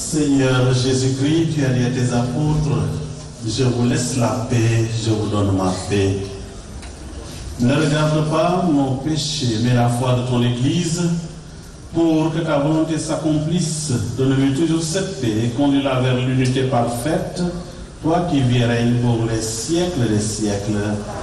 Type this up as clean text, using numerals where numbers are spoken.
Seigneur Jésus-Christ, tu as dit à tes apôtres, je vous laisse la paix, je vous donne ma paix. Ne regarde pas mon péché, mais la foi de ton Église, pour que ta volonté s'accomplisse. Donne-lui toujours cette paix et conduis-la vers l'unité parfaite, toi qui vis et règnes pour les siècles des siècles.